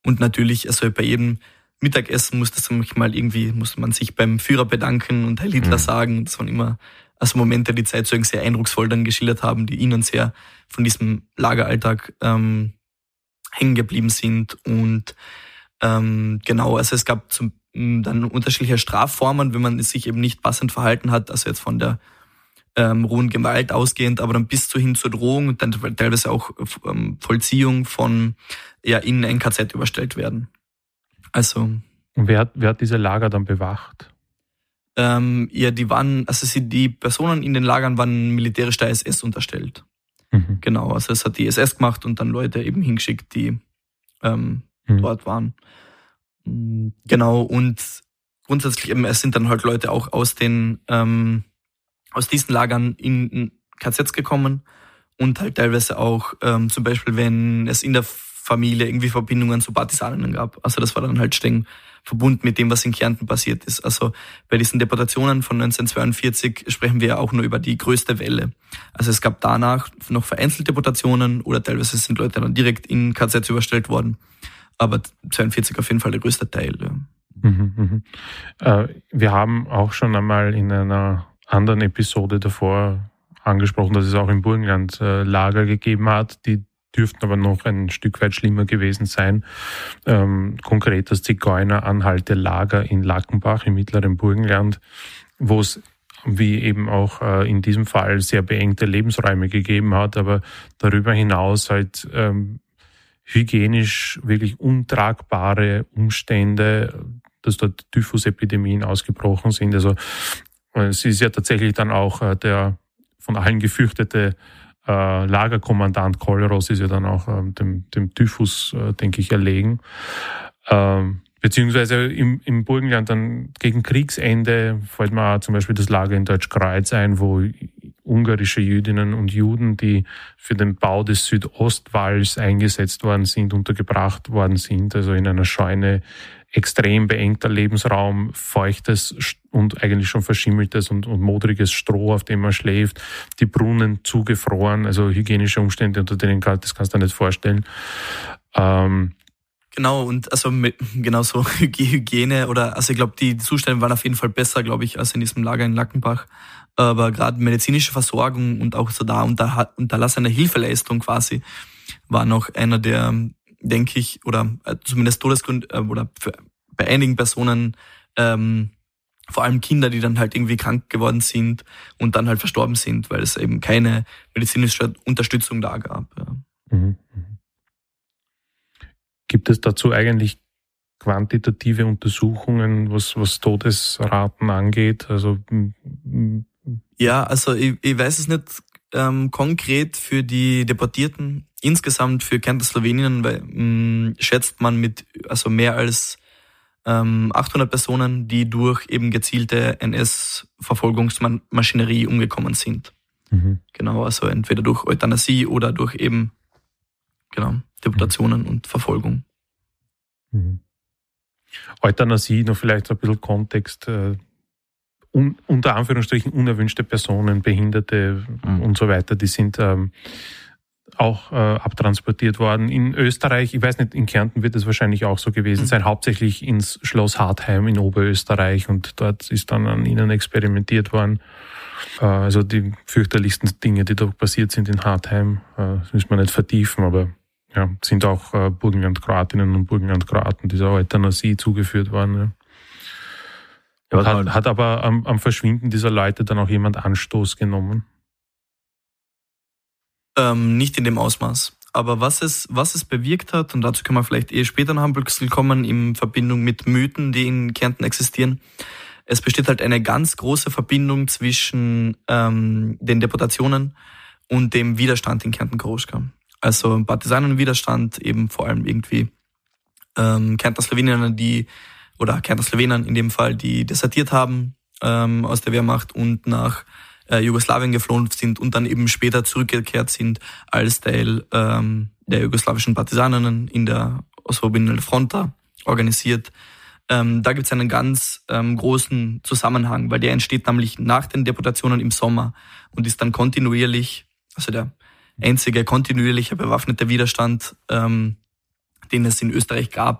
Und natürlich, also bei jedem Mittagessen musste man sich beim Führer bedanken und Heil Hitler sagen. Das waren immer also Momente, die Zeitzeugen sehr eindrucksvoll dann geschildert haben, die ihnen sehr von diesem Lageralltag hängen geblieben sind. Und genau, also es gab dann unterschiedliche Strafformen, wenn man sich eben nicht passend verhalten hat, also jetzt von der rohen Gewalt ausgehend, aber dann bis hin zur Drohung und dann teilweise auch Vollziehung von in ein KZ überstellt werden. Also. Und wer hat diese Lager dann bewacht? Die Personen in den Lagern waren militärisch der SS unterstellt. Genau, also es hat die SS gemacht und dann Leute eben hingeschickt, die dort waren. Genau, und grundsätzlich eben, es sind dann halt Leute auch aus diesen Lagern in KZs gekommen und halt teilweise auch zum Beispiel, wenn es in der Familie irgendwie Verbindungen zu Partisanen gab. Also das war dann halt streng verbunden mit dem, was in Kärnten passiert ist. Also bei diesen Deportationen von 1942 sprechen wir ja auch nur über die größte Welle. Also es gab danach noch vereinzelte Deportationen oder teilweise sind Leute dann direkt in KZs überstellt worden. Aber 1942 auf jeden Fall der größte Teil. Ja. Wir haben auch schon einmal in einer anderen Episode davor angesprochen, dass es auch im Burgenland Lager gegeben hat, die dürften aber noch ein Stück weit schlimmer gewesen sein. Konkret das Zigeuner-Anhalte-Lager in Lackenbach im mittleren Burgenland, wo es wie eben auch in diesem Fall sehr beengte Lebensräume gegeben hat, aber darüber hinaus halt hygienisch wirklich untragbare Umstände, dass dort Typhusepidemien ausgebrochen sind. Also es ist ja tatsächlich dann auch der von allen gefürchtete Lagerkommandant Kollros ist ja dann auch dem Typhus, denke ich, erlegen. Beziehungsweise im Burgenland dann gegen Kriegsende fällt mir zum Beispiel das Lager in Deutschkreuz ein, wo ungarische Jüdinnen und Juden, die für den Bau des Südostwalls eingesetzt worden sind, untergebracht worden sind, also in einer Scheune, extrem beengter Lebensraum, feuchtes und eigentlich schon verschimmeltes und modriges Stroh, auf dem man schläft, die Brunnen zugefroren, also hygienische Umstände, unter denen das kannst du dir nicht vorstellen. Genau, und also genau so Hygiene oder, also ich glaube, die Zustände waren auf jeden Fall besser, glaube ich, als in diesem Lager in Lackenbach. Aber gerade medizinische Versorgung und auch so da unterlassene Hilfeleistung quasi war noch einer der, denke ich, oder zumindest Todesgründe oder bei einigen Personen, vor allem Kinder, die dann halt irgendwie krank geworden sind und dann halt verstorben sind, weil es eben keine medizinische Unterstützung da gab. Ja. Gibt es dazu eigentlich quantitative Untersuchungen, was Todesraten angeht? Also ja, also ich weiß es nicht konkret für die Deportierten. Insgesamt für Kärnten Slowenien schätzt man mit mehr als 800 Personen, die durch eben gezielte NS-Verfolgungsmaschinerie umgekommen sind. Genau, also entweder durch Euthanasie oder durch eben Deportationen und Verfolgung. Euthanasie, noch vielleicht ein bisschen Kontext, unter Anführungsstrichen unerwünschte Personen, Behinderte und so weiter, die sind auch abtransportiert worden. In Österreich, ich weiß nicht, in Kärnten wird es wahrscheinlich auch so gewesen sein, hauptsächlich ins Schloss Hartheim in Oberösterreich und dort ist dann an ihnen experimentiert worden. Also die fürchterlichsten Dinge, die da passiert sind in Hartheim, das müssen wir nicht vertiefen, aber ja, sind auch Burgenland-Kroatinnen und Burgenland-Kroaten dieser Euthanasie zugeführt worden. Ja. Hat aber am Verschwinden dieser Leute dann auch jemand Anstoß genommen? Nicht in dem Ausmaß. Aber was es bewirkt hat, und dazu können wir vielleicht später noch ein bisschen kommen, in Verbindung mit Mythen, die in Kärnten existieren. Es besteht halt eine ganz große Verbindung zwischen den Deportationen und dem Widerstand in Kärnten-Kroschka. Also Partisanenwiderstand, eben vor allem irgendwie Kärnter Slowenen, Kärnter Slowenen in dem Fall, die desertiert haben aus der Wehrmacht und nach Jugoslawien geflohen sind und dann eben später zurückgekehrt sind als Teil der jugoslawischen Partisanen in der Osvobodilna Fronta organisiert. Da gibt es einen ganz großen Zusammenhang, weil der entsteht nämlich nach den Deportationen im Sommer und ist dann kontinuierlich, also der einzige kontinuierliche bewaffnete Widerstand, den es in Österreich gab,